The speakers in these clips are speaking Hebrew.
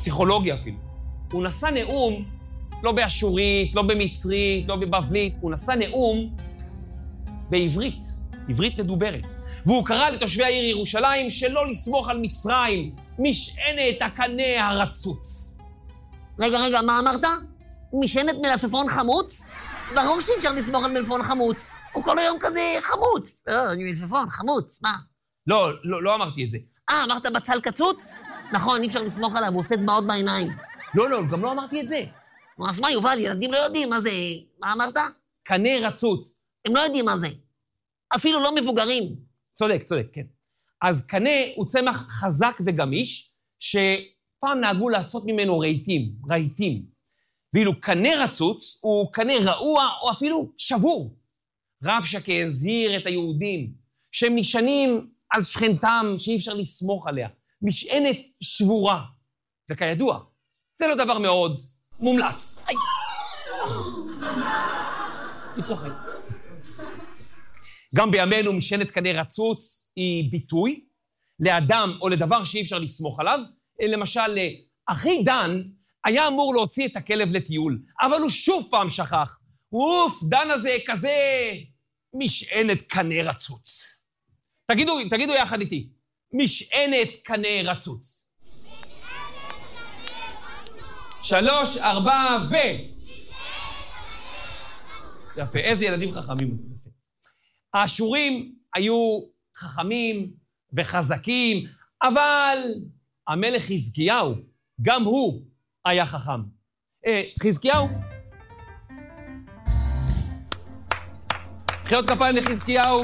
פסיכולוגיה אפילו. הוא נשא נאום, לא באשורית, לא במצרית, לא בבבלית, הוא נשא נאום בעברית, עברית מדוברת. והוא קרא לתושבי העיר ירושלים שלא לסמוך על מצרים, משענת הקנה הרצוץ. רגע, מה אמרת? משענת מלפפון חמוץ? ברור שאי אפשר לסמוך על מלפפון חמוץ. הוא כל היום כזה חמוץ. מלפפון, חמוץ, מה? לא אמרתי את זה. אמרת בצל קצוץ? נכון, אי אפשר לסמוך עליו, הוא עושה דמעות בעיניים. לא, גם לא אמרתי את זה. אז מה, יובל, ילדים לא יודעים מה זה... מה אמרת? קנה רצוץ. הם לא יודעים מה זה. אפילו לא מבוגרים. צודק, כן. אז קנה הוא צמח חזק וגמיש, שפעם נהגו לעשות ממנו רהיטים. ואילו קנה רצוץ הוא קנה רעוע או אפילו שבור. רב שקה הזהיר את היהודים שהם נשענים על שכנתם שאי אפשר לסמוך עליה. משענת שבורה. וכידוע, זה לא דבר מאוד מומלץ. היא צוחקת. גם בימינו משענת קנה רצוץ היא ביטוי לאדם או לדבר שאי אפשר לסמוך עליו. למשל, אחי דן היה אמור להוציא את הכלב לטיול, אבל הוא שוב פעם שכח. דן הזה כזה משענת קנה רצוץ. תגידו יחד איתי. משענת קנה רצוץ. 3, 4 ו... יפה, איזה ילדים חכמים. האשורים היו חכמים וחזקים, אבל המלך חזקיהו, גם הוא היה חכם. חזקיהו? מחיאות כפיים לחזקיהו.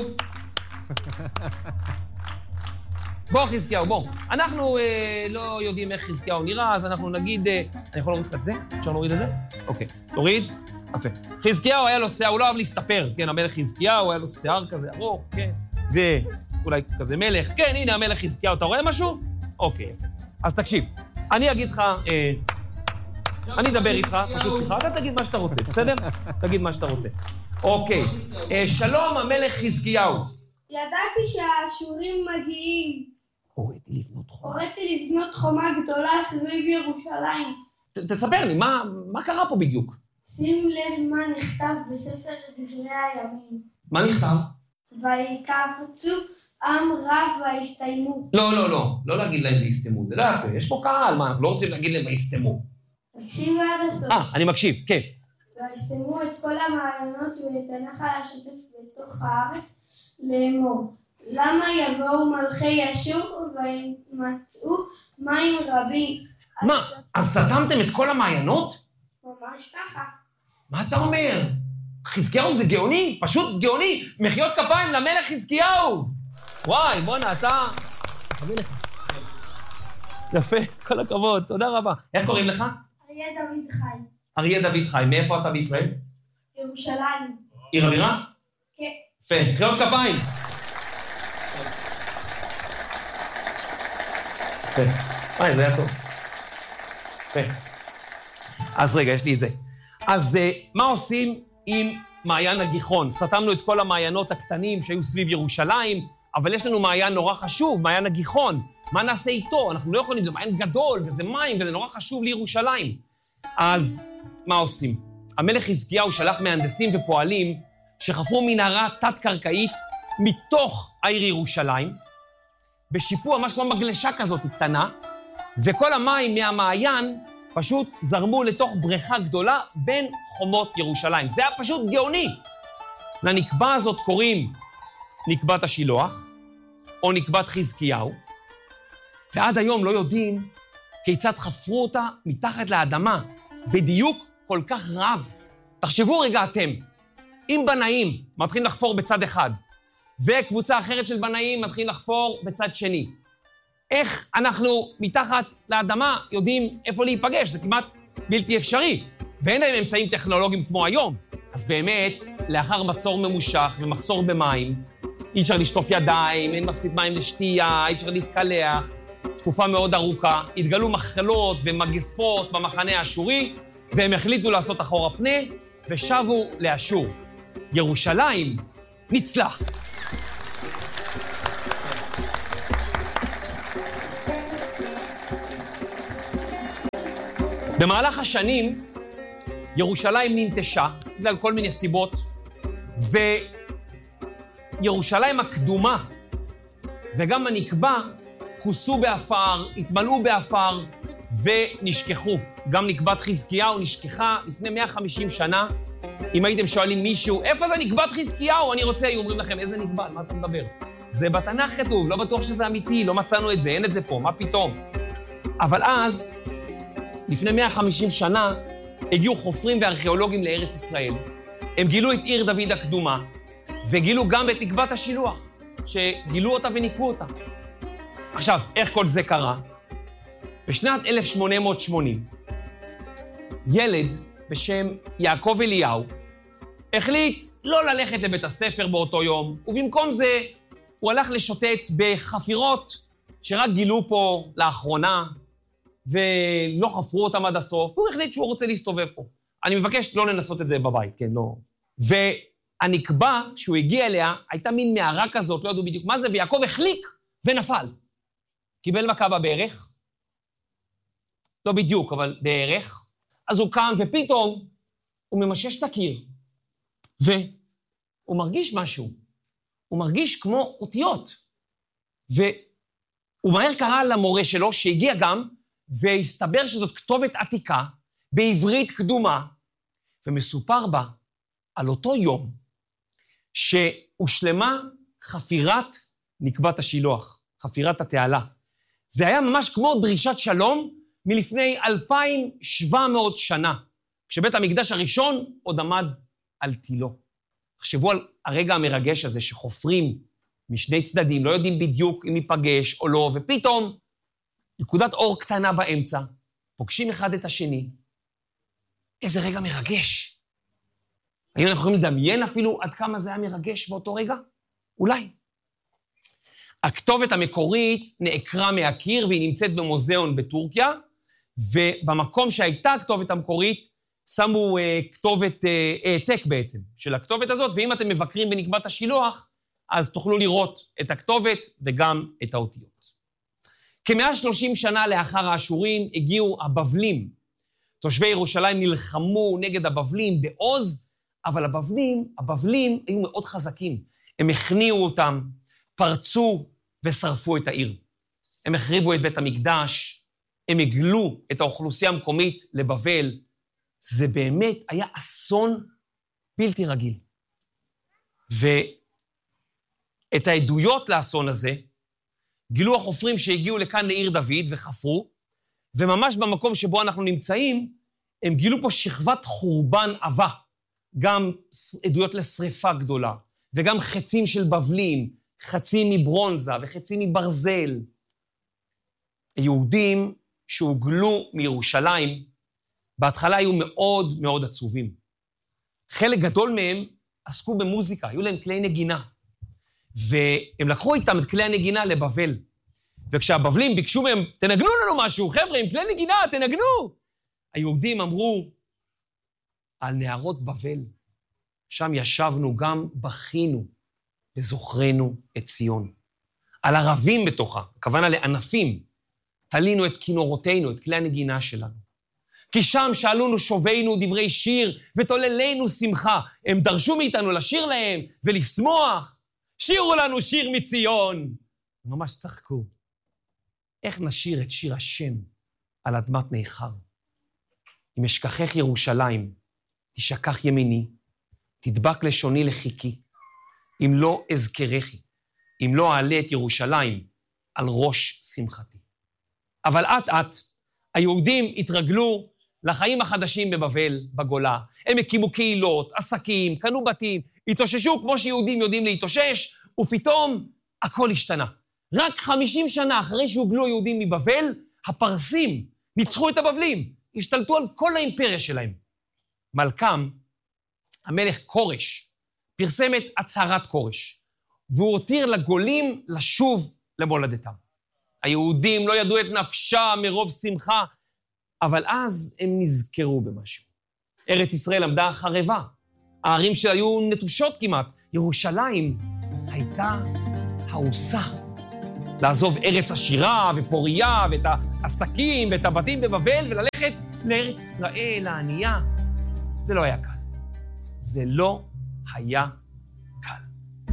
בוא, חזקיהו, בוא. אנחנו לא יודעים איך חזקיהו נראה, אז אנחנו נגיד... אני יכול להוריד את זה? אפשר להוריד את זה? אוקיי, תוריד. יפה. חזקיהו היה לו שיער, הוא לא אוהב להסתפר, כן, המלך חזקיהו היה לו שיער כזה ארוך, כן, ואולי כזה מלך, כן, הנה המלך חזקיהו, אתה רואה משהו? אוקיי, יפה. אז תקשיב, אני אגיד לך, אני אדבר איתך, פשוט שיחה, אתה תגיד מה שאתה רוצה, בסדר? תגיד מה שאתה רוצה. אוקיי, שלום המלך חזקיהו. ידעתי שהאשורים מגיעים. הוריתי לבנות חומה גדולה סביב ירושלים. תספר לי, מה קרה פה בדיוק? שים לב מה נכתב בספר דברי הימים. מה נכתב? ויקפצו עם רב ויסתיימו. לא להגיד להם ויסתמו, זה לא יפה, יש פה קהל, מה, אנחנו לא רוצים להגיד להם ויסתמו. תקשיב עד הסוף. אני מקשיב, כן. ויסתמו את כל המעיינות ואת הנחל השוטף בתוך הארץ לאמור. למה יבואו מלכי אשור וימצאו מים רבים? מה, אז סתמתם את כל המעיינות? ממש ככה. מה אתה אומר? חזקיהו זה גאוני, פשוט גאוני. מחיאות כפיים למלך חזקיהו. וואי, בוא'נה, אתה... חביב לך. יפה, כל הכבוד, תודה רבה. איך קוראים לך? אריה דוד חי. אריה דוד חי, מאיפה אתה בישראל? ירושלים. עיר הבירה? כן. יפה, מחיאות כפיים. יפה. וואי, זה היה טוב. יפה. אז רגע, יש לי את זה. אז מה עושים עם מעיין הגיחון? סתמנו את כל המעיינות הקטנים שהיו סביב ירושלים, אבל יש לנו מעיין נורא חשוב, מעיין הגיחון. מה נעשה איתו? אנחנו לא יכולים, זה מעיין גדול, וזה מים, וזה נורא חשוב לירושלים. אז מה עושים? המלך חזקיהו שלח מהנדסים ופועלים שחפרו מנהרה תת-קרקעית מתוך העיר ירושלים, בשיפוע ממש כמו מגלשה כזאת קטנה, וכל המים מהמעיין פשוט זרמו לתוך בריכה גדולה בין חומות ירושלים. זה היה פשוט גאוני. לנקבה הזאת קוראים נקבת השילוח, או נקבת חזקיהו, ועד היום לא יודעים כיצד חפרו אותה מתחת לאדמה, בדיוק כל כך רב. תחשבו רגע אתם, אם בנאים מתחילים לחפור בצד אחד, וקבוצה אחרת של בנאים מתחילים לחפור בצד שני, איך אנחנו מתחת לאדמה יודעים איפה להיפגש? זה כמעט בלתי אפשרי, ואין להם אמצעים טכנולוגיים כמו היום. אז באמת, לאחר מצור ממושך ומחסור במים, אי אפשר לשטוף ידיים, אין מספיק מים לשתייה, אי אפשר להתקלח, תקופה מאוד ארוכה, התגלו מחלות ומגפות במחנה האשורי, והם החליטו לעשות אחורה פנה, ושבו לאשור. ירושלים ניצלה. במהלך השנים, ירושלים ננטשה, בגלל כל מיני סיבות, וירושלים הקדומה, וגם הנקבה, כוסו באפר, התמלאו באפר, ונשכחו. גם נקבת חזקיהו נשכחה לפני 150 שנה. אם הייתם שואלים מישהו, איפה זה נקבת חזקיהו? אני רוצה, היו אומרים לכם, איזה נקבה? על מה אתה מדבר? זה בתנ"ך כתוב, לא בטוח שזה אמיתי, לא מצאנו את זה, אין את זה פה, מה פתאום? אבל אז, לפני 150 שנה, הגיעו חופרים וארכיאולוגים לארץ ישראל. הם גילו את עיר דוד הקדומה, וגילו גם את נקבת השילוח, שגילו אותה וניקו אותה. עכשיו, איך כל זה קרה? בשנת 1880, ילד בשם יעקב אליהו החליט לא ללכת לבית הספר באותו יום, ובמקום זה הוא הלך לשוטט בחפירות שרק גילו פה לאחרונה, ולא חפרו אותם עד הסוף. הוא החליט שהוא רוצה להסתובב פה. אני מבקש לא לנסות את זה בבית, כן, לא. והנקבה שהוא הגיע אליה הייתה מין מערה כזאת, לא ידעו בדיוק מה זה, ויעקב החליק ונפל. קיבל מכה בברך, לא בדיוק, אבל בערך. אז הוא קם, ופתאום הוא ממשש את הקיר, והוא מרגיש משהו. הוא מרגיש כמו אותיות. והוא מהר קרא למורה שלו, שהגיע גם, והסתבר שזאת כתובת עתיקה, בעברית קדומה, ומסופר בה על אותו יום, שהושלמה חפירת נקבת השילוח, חפירת התעלה. זה היה ממש כמו דרישת שלום מלפני 2,700 שנה, כשבית המקדש הראשון עוד עמד על תילו. תחשבו על הרגע המרגש הזה שחופרים משני צדדים, לא יודעים בדיוק אם ייפגש או לא, ופתאום נקודת אור קטנה באמצע, פוגשים אחד את השני. איזה רגע מרגש. האם אנחנו יכולים לדמיין אפילו עד כמה זה היה מרגש באותו רגע? אולי. הכתובת המקורית נעקרה מהקיר, והיא נמצאת במוזיאון בטורקיה, ובמקום שהייתה הכתובת המקורית, שמו כתובת העתק בעצם של הכתובת הזאת, ואם אתם מבקרים בנקבת השילוח, אז תוכלו לראות את הכתובת וגם את האותיות. כ-130 שנה לאחר האשורים הגיעו הבבלים. תושבי ירושלים נלחמו נגד הבבלים בעוז, אבל הבבלים היו מאוד חזקים. הם הכניעו אותם, פרצו ושרפו את העיר. הם החריבו את בית המקדש, הם הגלו את האוכלוסייה המקומית לבבל. זה באמת היה אסון בלתי רגיל. ואת העדויות לאסון הזה, גילו החופרים שהגיעו לכאן לעיר דוד וחפרו, וממש במקום שבו אנחנו נמצאים, הם גילו פה שכבת חורבן עבה, גם עדויות לשריפה גדולה, וגם חצים של בבלים, חצים מברונזה וחצים מברזל. היהודים שהוגלו מירושלים, בהתחלה היו מאוד מאוד עצובים. חלק גדול מהם עסקו במוזיקה, היו להם כלי נגינה, והם לקחו איתם את כלי הנגינה לבבל. וכשהבבלים ביקשו מהם, תנגנו לנו משהו, חבר'ה, עם כלי נגינה, תנגנו. היהודים אמרו, על נהרות בבל, שם ישבנו גם בכינו, וזוכרנו את ציון. על ערבים בתוכה, הכוונה לענפים, תלינו את כינורותינו, את כלי הנגינה שלנו. כי שם שאלונו שובינו דברי שיר, ותוללנו שמחה. הם דרשו מאיתנו לשיר להם ולשמוח. שירו לנו שיר מציון. ממש צחקו. איך נשיר את שיר השם על אדמת ניכר? אם אשכחך ירושלים, תשכח ימיני, תדבק לשוני לחיקי, אם לא אזכרכי, אם לא אעלה את ירושלים על ראש שמחתי. אבל אט-אט היהודים התרגלו לחיים החדשים בבבל, בגולה. הם הקימו קהילות, עסקים, קנו בתים, התאוששו כמו שיהודים יודעים להתאושש, ופתאום הכל השתנה. רק 50 שנה אחרי שהוגלו היהודים מבבל, הפרסים ניצחו את הבבלים, השתלטו על כל האימפריה שלהם. מלכם, המלך קורש, פרסם את הצהרת קורש, והוא הותיר לגולים לשוב למולדתם. היהודים לא ידעו את נפשה מרוב שמחה, אבל אז הם נזכרו במשהו. ארץ ישראל עמדה חרבה, הערים שלה היו נטושות כמעט. ירושלים הייתה הרוסה. לעזוב ארץ עשירה ופוריה ואת העסקים ואת הבתים בבבל וללכת לארץ ישראל הענייה, זה לא היה קל. זה לא היה קל.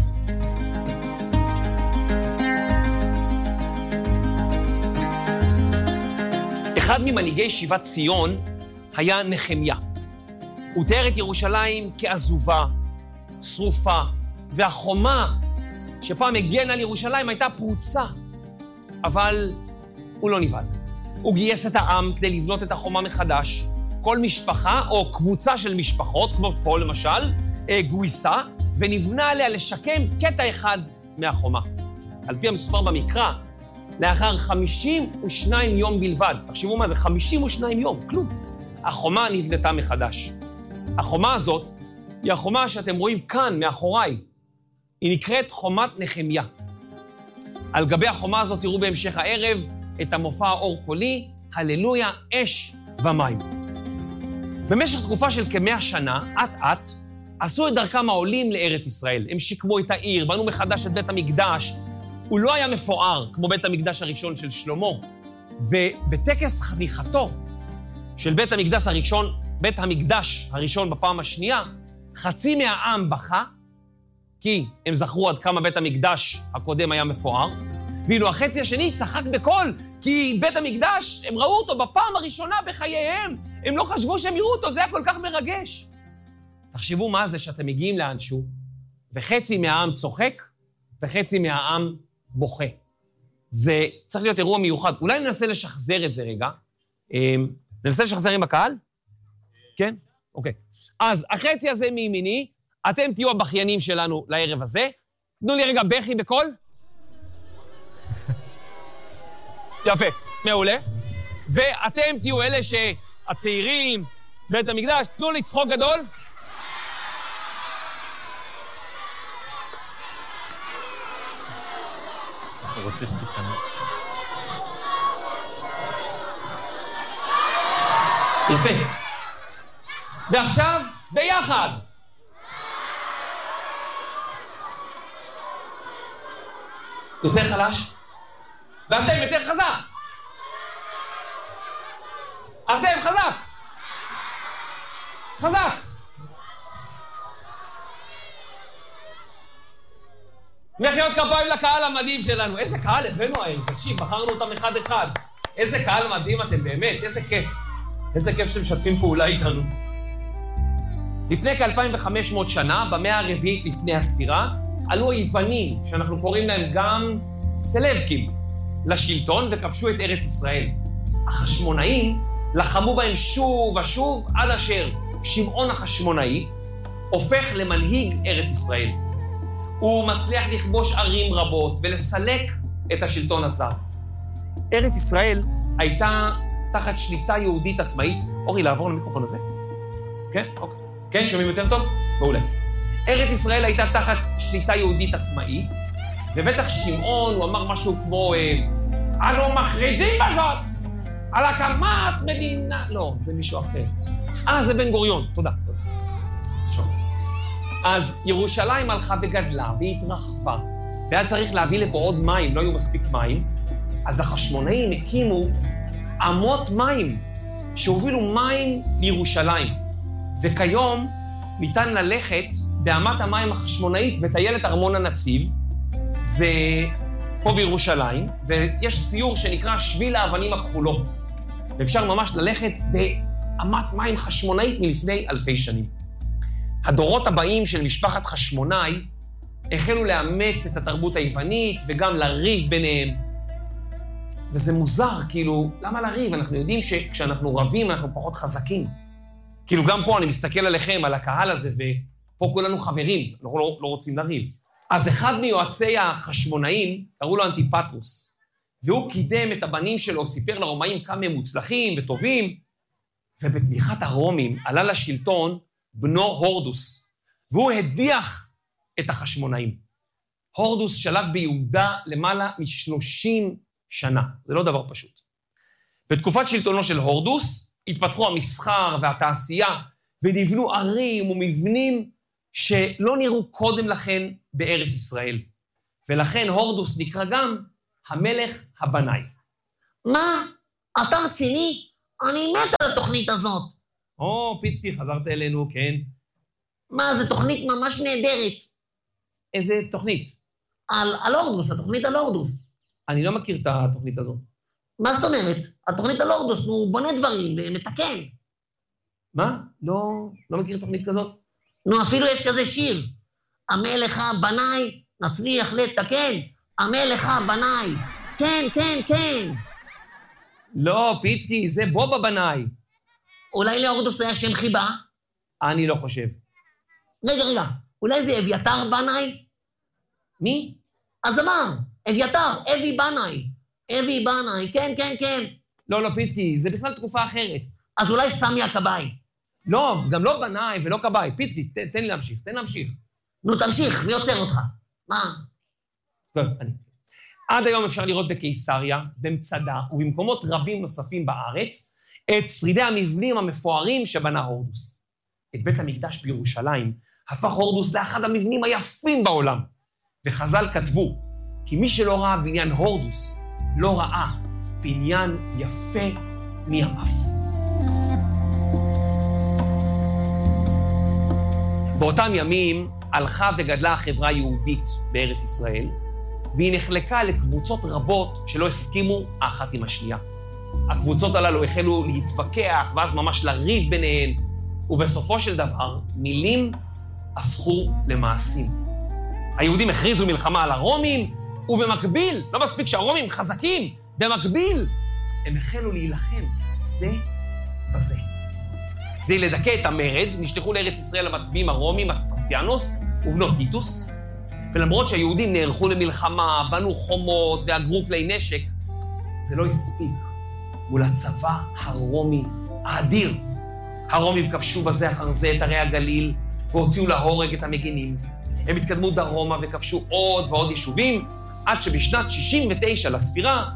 אחד ממנהיגי שיבת ציון היה נחמיה. הוא תיאר את ירושלים כעזובה, שרופה, והחומה שפעם הגנה על ירושלים הייתה פרוצה. אבל הוא לא נבהל. הוא גייס את העם כדי לבנות את החומה מחדש. כל משפחה או קבוצה של משפחות, כמו פה למשל, גויסה, ונבנה עליה לשקם קטע אחד מהחומה. על פי המסופר במקרא, לאחר 52 יום בלבד, תחשבו מה זה, 52 יום, כלום. החומה נבנתה מחדש. החומה הזאת היא החומה שאתם רואים כאן, מאחוריי. היא נקראת חומת נחמיה. על גבי החומה הזאת תראו בהמשך הערב את המופע האור קולי, הללויה, אש ומים. במשך תקופה של כ100 שנה, אט-אט, עשו את דרכם העולים לארץ ישראל. הם שיקמו את העיר, בנו מחדש את בית המקדש. הוא לא היה מפואר כמו בית המקדש הראשון של שלמה. ובטקס חניכתו של בית המקדש הראשון בפעם השנייה, חצי מהעם בכה, כי הם זכרו עד כמה בית המקדש הקודם היה מפואר, ואילו החצי השני צחק בקול, כי בית המקדש, הם ראו אותו בפעם הראשונה בחייהם, הם לא חשבו שהם יראו אותו, זה היה כל כך מרגש. תחשבו מה זה שאתם מגיעים לאנשהו, וחצי מהעם צוחק, וחצי מהעם בוכה. זה צריך להיות אירוע מיוחד. אולי ננסה לשחזר את זה רגע. ננסה לשחזר עם הקהל? כן? אוקיי. אז החצי הזה מימיני, אתם תהיו הבכיינים שלנו לערב הזה. תנו לי רגע בכי בקול. יפה, מעולה. ואתם תהיו אלה שהצעירים, בית המקדש, תנו לי צחוק גדול. הוא רוצה שתשנה. יפה. ועכשיו, ביחד. יותר חלש. ואתם יותר חזק. אתם חזק. חזק. מחיאות כפיים לקהל המדהים שלנו. איזה קהל הבאנו היום, תקשיב, בחרנו אותם אחד-אחד. איזה קהל מדהים אתם באמת, איזה כיף. איזה כיף שאתם משתפים פעולה איתנו. לפני כ-2500 שנה, במאה הרביעית לפני הספירה, עלו היוונים, שאנחנו קוראים להם גם סלבקים, לשלטון וכבשו את ארץ ישראל. החשמונאים לחמו בהם שוב ושוב עד אשר שמעון החשמונאי הופך למנהיג ארץ ישראל. הוא מצליח לכבוש ערים רבות ולסלק את השלטון הזר. ארץ ישראל הייתה תחת שליטה יהודית עצמאית. אורי, לעבור למיקרופון הזה. כן? אוקיי. כן, שומעים יותר טוב? מעולה. ארץ ישראל הייתה תחת שליטה יהודית עצמאית, ובטח שמעון הוא אמר משהו כמו, אנו מכריזים בזאת על הקמת מדינה... לא, זה מישהו אחר. זה בן גוריון. תודה. שוב. אז ירושלים הלכה וגדלה והתרחבה, והיה צריך להביא לפה עוד מים, לא היו מספיק מים, אז החשמונאים הקימו אמות מים שהובילו מים לירושלים. וכיום ניתן ללכת באמת המים החשמונאית בטיילת ארמון הנציב, זה פה בירושלים, ויש ציור שנקרא שביל האבנים הכחולות. ואפשר ממש ללכת באמת מים חשמונאית מלפני אלפי שנים. הדורות הבאים של משפחת חשמונאי החלו לאמץ את התרבות היוונית וגם לריב ביניהם. וזה מוזר, כאילו, למה לריב? אנחנו יודעים שכשאנחנו רבים אנחנו פחות חזקים. כאילו גם פה אני מסתכל עליכם, על הקהל הזה, ופה כולנו חברים, אנחנו לא רוצים לריב. אז אחד מיועצי החשמונאים, קראו לו אנטיפטרוס, והוא קידם את הבנים שלו, סיפר לרומאים כמה הם מוצלחים וטובים, ובתמיכת הרומים עלה לשלטון בנו הורדוס, והוא הדיח את החשמונאים. הורדוס שלט ביהודה למעלה מ-30 שנה, זה לא דבר פשוט. בתקופת שלטונו של הורדוס, התפתחו המסחר והתעשייה, ונבנו ערים ומבנים שלא נראו קודם לכן בארץ ישראל. ולכן הורדוס נקרא גם המלך הבנאי. מה? אתה רציני? אני מת על התוכנית הזאת. או, פיצי, חזרת אלינו, כן. מה, זו תוכנית ממש נהדרת. איזה תוכנית? על הורדוס, התוכנית על הורדוס. אני לא מכיר את התוכנית הזו. מה זאת אומרת? התוכנית על הורדוס, הוא בונה דברים, מתקן. מה? לא מכיר תוכנית כזאת? נו, אפילו יש כזה שיר. המלך הבנאי, נצליח לתקן. המלך הבנאי. כן, כן, כן. לא, פיצי, זה בובה בנאי. אולי להורדוס היה שם חיבה? אני לא חושב. רגע, אולי זה אביתר בנאי? מי? אז אמר, אביתר, אבי בנאי. אבי בנאי, כן, כן, כן. לא, פיצי, זה בכלל תקופה אחרת. אז אולי סמי הכבאי. לא, גם לא בנאי ולא כבאי. פיצי, תן לי להמשיך. נו, תמשיך, מי עוצר אותך? מה? טוב, עד היום אפשר לראות בקיסריה, במצדה ובמקומות רבים נוספים בארץ, את שרידי המבנים המפוארים שבנה הורדוס. את בית המקדש בירושלים הפך הורדוס לאחד המבנים היפים בעולם. וחז"ל כתבו, כי מי שלא ראה בניין הורדוס, לא ראה בניין יפה מימיו. באותם ימים הלכה וגדלה החברה היהודית בארץ ישראל, והיא נחלקה לקבוצות רבות שלא הסכימו האחת עם השנייה. הקבוצות הללו החלו להתווכח ואז ממש לריב ביניהן, ובסופו של דבר מילים הפכו למעשים. היהודים הכריזו מלחמה על הרומים, ובמקביל, לא מספיק שהרומים חזקים, במקביל הם החלו להילחם זה בזה. כדי לדכא את המרד, נשלחו לארץ ישראל המצביעים הרומים, אספסיאנוס ובנו טיטוס, ולמרות שהיהודים נערכו למלחמה, בנו חומות ואגרו כלי נשק, זה לא הספיק מול הצבא הרומי האדיר. הרומים כבשו בזה אחר זה את ערי הגליל, והוציאו להורג את המגינים. הם התקדמו דרומה וכבשו עוד ועוד יישובים, עד שבשנת 69 לספירה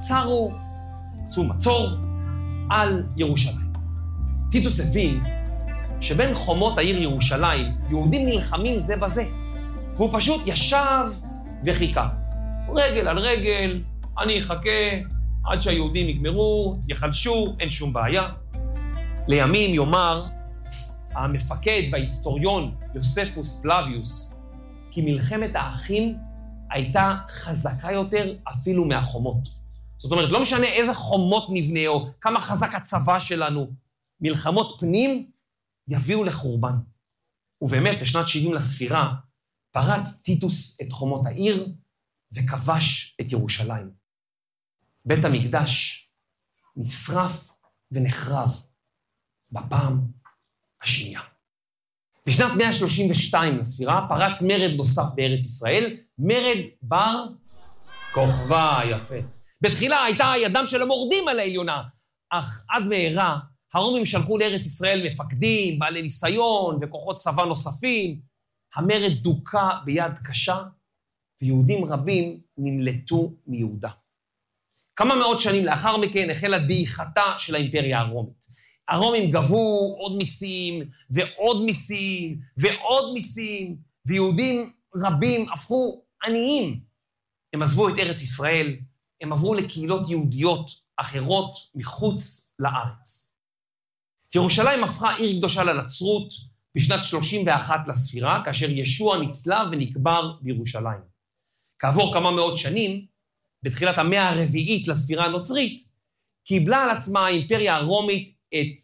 עשו מצור על ירושלים. טיטוס הבין שבין חומות העיר ירושלים יהודים נלחמים זה בזה, והוא פשוט ישב וחיכה. רגל על רגל, אני אחכה עד שהיהודים יגמרו, יחדשו, אין שום בעיה. לימים יאמר המפקד וההיסטוריון יוספוס פלביוס, כי מלחמת האחים הייתה חזקה יותר אפילו מהחומות. זאת אומרת, לא משנה איזה חומות נבנה או כמה חזק הצבא שלנו, מלחמות פנים יביאו לחורבן. ובאמת, בשנת 70 לספירה, פרץ טיטוס את חומות העיר וכבש את ירושלים. בית המקדש נשרף ונחרב בפעם השנייה. בשנת 132 לספירה פרץ מרד נוסף בארץ ישראל, מרד בר כוכבא. יפה. בתחילה הייתה ידם של המורדים על העליונה, אך עד מהרה הרומים שלחו לארץ ישראל מפקדים, בעלי ניסיון וכוחות צבא נוספים. המרד דוכא ביד קשה, ויהודים רבים נמלטו מיהודה. כמה מאות שנים לאחר מכן החלה דעיכתה של האימפריה הרומית. הרומים גבו עוד מיסים ועוד מיסים ועוד מיסים, ויהודים רבים הפכו עניים. הם עזבו את ארץ ישראל, הם עברו לקהילות יהודיות אחרות מחוץ לארץ. ירושלים הפכה עיר קדושה לנצרות בשנת 31 לספירה, כאשר ישוע נצלב ונקבר בירושלים. כעבור כמה מאות שנים, בתחילת המאה הרביעית לספירה הנוצרית, קיבלה על עצמה האימפריה הרומית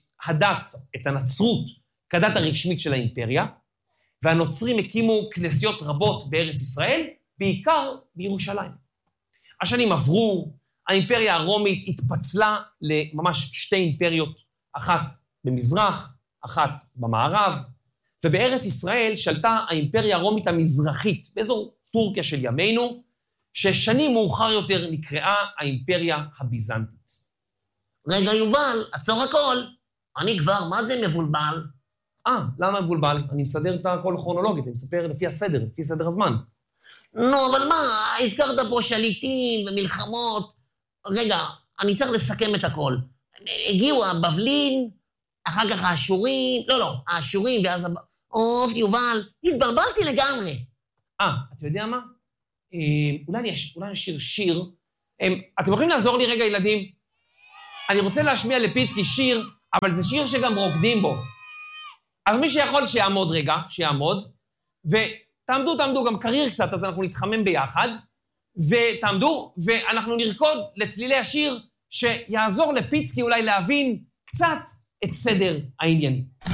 את הנצרות כדת הרשמית של האימפריה, והנוצרים הקימו כנסיות רבות בארץ ישראל, בעיקר בירושלים. השנים עברו, האימפריה הרומית התפצלה לממש שתי אימפריות, אחת במזרח, אחת במערב, ובארץ ישראל שלטה האימפריה הרומית המזרחית, באזור טורקיה של ימינו, ששנים מאוחר יותר נקראה האימפריה הביזנטית. רגע, יובל, עצור הכל. אני כבר, מה זה מבולבל? למה מבולבל? אני מסדר את הכל כרונולוגית, אני מספר לפי הסדר, לפי סדר הזמן. נו, אבל מה, הזכרת פה שליטים ומלחמות. רגע, אני צריך לסכם את הכל. הגיעו הבבלים, אחר כך האשורים, האשורים ואז... יובל, התברברתי לגמרי. אתה יודע מה? אולי נשיר שיר. אתם יכולים לעזור לי רגע, ילדים? אני רוצה להשמיע לפיצקי שיר, אבל זה שיר שגם רוקדים בו. אז מי שיכול שיעמוד רגע, שיעמוד, ותעמדו גם קריר קצת, אז אנחנו נתחמם ביחד, ותעמדו, ואנחנו נרקוד לצלילי השיר, שיעזור לפיצקי אולי להבין קצת את סדר העניינים.